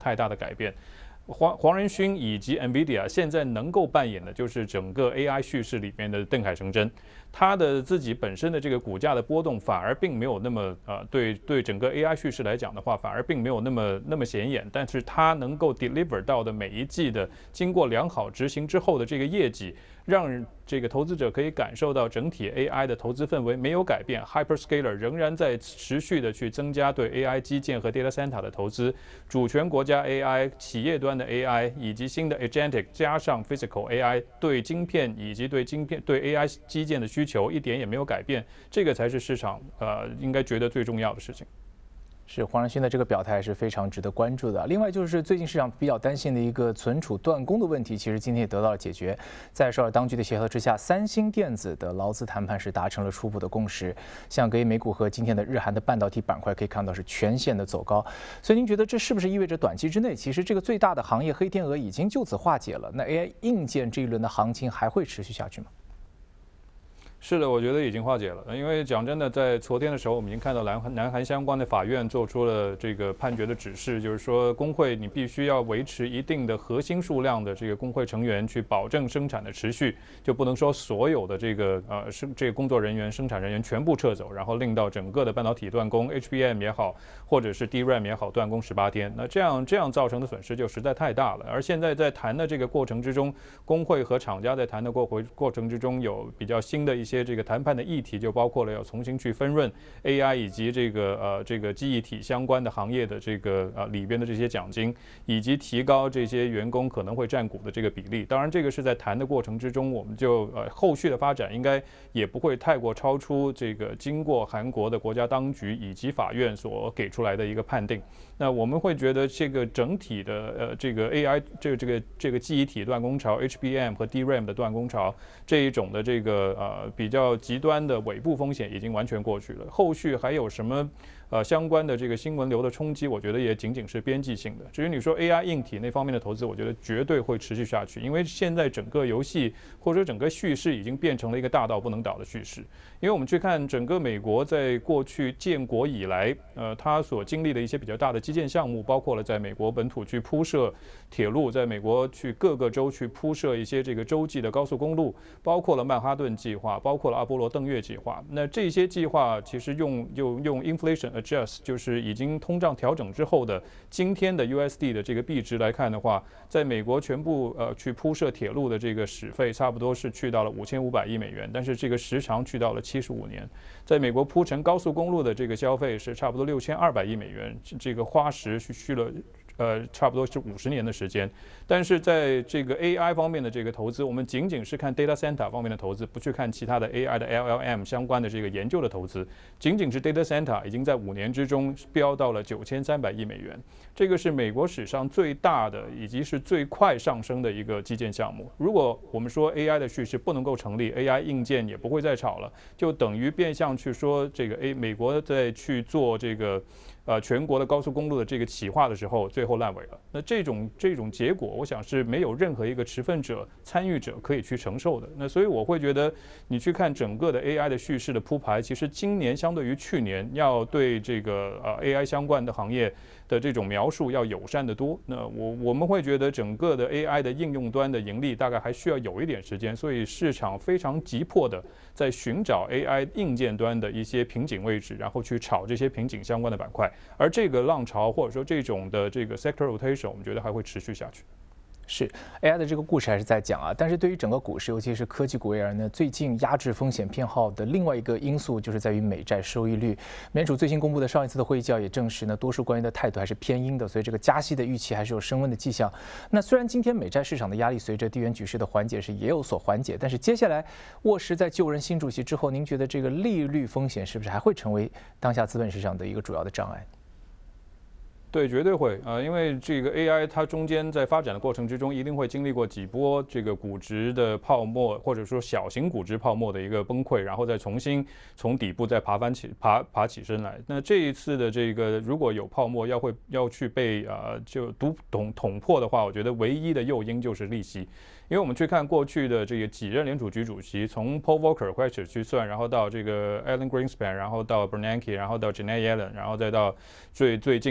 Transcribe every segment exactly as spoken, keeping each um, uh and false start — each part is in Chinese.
太大的改变。黄黄仁勋以及 NVIDIA 现在能够扮演的就是整个 A I 叙事里面的邓凯成真，他的自己本身的这个股价的波动反而并没有那么呃对对整个 A I 叙事来讲的话，反而并没有那么那么显眼，但是他能够 deliver 到的每一季的经过良好执行之后的这个业绩，让这个投资者可以感受到整体 A I 的投资氛围没有改变 ，Hyperscaler 仍然在持续的去增加对 A I 基建和 data center 的投资，主权国家 A I、企业端的 A I 以及新的 Agentic 加上 Physical A I 对晶片以及对晶片对 A I 基建的需求一点也没有改变，这个才是市场呃应该觉得最重要的事情。 是黄仁勋的这个表态是非常值得关注的。另外就是最近市场比较担心的一个存储断供的问题，其实今天也得到了解决。在首尔当局的协调之下，三星电子的劳资谈判是达成了初步的共识。像隔夜美股和今天的日韩的半导体板块可以看到是全线的走高。所以您觉得这是不是意味着短期之内，其实这个最大的行业黑天鹅已经就此化解了？那 A I 硬件这一轮的行情还会持续下去吗？ 是的，我觉得已经化解了。因为讲真的，在昨天的时候，我们已经看到南韩南韩相关的法院做出了这个判决的指示，就是说工会你必须要维持一定的核心数量的这个工会成员，去保证生产的持续，就不能说所有的这个呃生这个工作人员、生产人员全部撤走，然后令到整个的半导体断供 ，H B M 也好，或者是 D RAM 也好，断供十八天。那这样这样造成的损失就实在太大了。而现在在谈的这个过程之中，工会和厂家在谈的过回过程之中，有比较新的一些。些这个谈判的议题就包括了要重新去分润 A I 以及这个呃这个记忆体相关的行业的这个呃里边的这些奖金，以及提高这些员工可能会占股的这个比例。当然，这个是在谈的过程之中，我们就呃后续的发展应该也不会太过超出这个经过韩国的国家当局以及法院所给出来的一个判定。那我们会觉得这个整体的呃这个 A I 这个这个这个记忆体断供潮 H B M 和 D RAM 的断供潮这一种的这个呃。比较极端的尾部风险已经完全过去了，后续还有什么呃相关的这个新闻流的冲击，我觉得也仅仅是边际性的。至于你说 A I 硬体那方面的投资，我觉得绝对会持续下去，因为现在整个游戏或者整个叙事已经变成了一个大到不能倒的叙事。因为我们去看整个美国在过去建国以来，呃，它所经历的一些比较大的基建项目，包括了在美国本土去铺设铁路，在美国去各个州去铺设一些这个洲际的高速公路，包括了曼哈顿计划，包括了阿波罗登月计划。那这些计划其实用用用 inflation adjust， 就是已经通胀调整之后的今天的 U S D 的这个币值来看的话，在美国全部呃去铺设铁路的这个使费差不多是去到了五千五百亿美元，但是这个时长去到了七十五年。在美国铺成高速公路的这个消费是差不多六千二百亿美元，这个花时是去了。呃，差不多是五十年的时间，但是在这个 A I 方面的这个投资，我们仅仅是看 data center 方面的投资，不去看其他的 A I 的 L L M 相关的这个研究的投资，仅仅是 data center 已经在五年之中飙到了九千三百亿美元，这个是美国史上最大的以及是最快上升的一个基建项目。如果我们说 A I 的叙事不能够成立 ，A I 硬件也不会再炒了，就等于变相去说这个 A 美国在去做这个。呃，全国的高速公路的这个企划的时候，最后烂尾了。那这种这种结果，我想是没有任何一个持份者、参与者可以去承受的。那所以我会觉得，你去看整个的 A I 的叙事的铺排，其实今年相对于去年，要对这个呃 A I 相关的行业的这种描述要友善得多。那我我们会觉得，整个的 A I 的应用端的盈利大概还需要有一点时间，所以市场非常急迫的在寻找 A I 硬件端的一些瓶颈位置，然后去炒这些瓶颈相关的板块。而这个浪潮或者说这种的这个 sector rotation， 我们觉得还会持续下去。 是 A I 的这个故事还是在讲啊，但是对于整个股市，尤其是科技股而言呢，最近压制风险偏好的另外一个因素就是在于美债收益率。美联储最新公布的上一次的会议纪要也证实呢，多数官员的态度还是偏鹰的，所以这个加息的预期还是有升温的迹象。那虽然今天美债市场的压力随着地缘局势的缓解是也有所缓解，但是接下来沃什在就任新主席之后，您觉得这个利率风险是不是还会成为当下资本市场的一个主要的障碍？ 对，绝对会啊、呃，因为这个 A I 它中间在发展的过程之中，一定会经历过几波这个估值的泡沫，或者说小型估值泡沫的一个崩溃，然后再重新从底部再爬翻起爬爬起身来。那这一次的这个如果有泡沫要会要去被啊、呃、就捅捅捅破的话，我觉得唯一的诱因就是利息。因为我们去看过去的这个几任联储局主席，从 Paul Volcker 开始去算，然后到这个 Alan Greenspan， 然后到 Bernanke， 然后到 Janet Yellen， 然后再到最最近的这个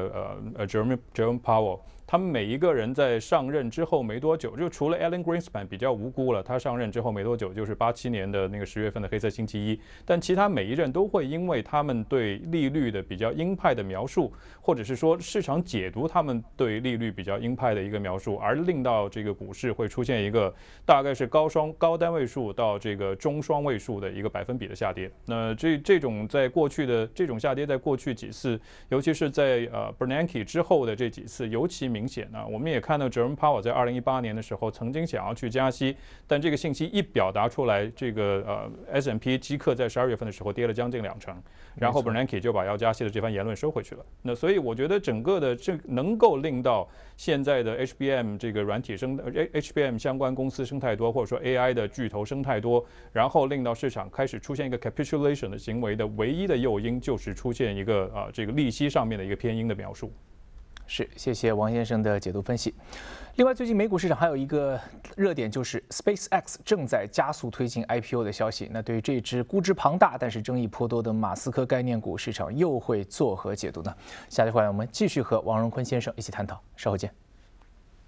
个呃呃 Jerome Jerome Powell。他们每一个人在上任之后没多久，就除了 Alan Greenspan 比较无辜了，他上任之后没多久，就是八七年的那个十月份的黑色星期一，但其他每一任都会因为他们对利率的比较鹰派的描述，或者是说市场解读他们对利率比较鹰派的一个描述，而令到这个股市会出现一个大概是高双高单位数到这个中双位数的一个百分比的下跌。那这这种在过去的这种下跌，在过去几次，尤其是在呃 Bernanke 之后的这几次，尤其明显啊，我们也看到 Jerome Powell 在二零一八年的时候曾经想要去加息，但这个信息一表达出来，这个呃 S and P 即刻在十二月份的时候跌了将近两成，然后 Bernanke 就把要加息的这番言论收回去了。那所以我觉得整个的这能够令到现在的 H B M 这个软体生 H B M 相关公司生态多，或者说 A I 的巨头生态多，然后令到市场开始出现一个 capitulation 的行为的唯一的诱因，就是出现一个啊、呃、这个利息上面的一个偏鹰的描述。 是，谢谢王先生的解读分析。另外，最近美股市场还有一个热点，就是 SpaceX 正在加速推进 I P O 的消息。那对于这只估值庞大但是争议颇多的马斯克概念股，市场又会作何解读呢？下期回来我们继续和王荣坤先生一起探讨，稍后见。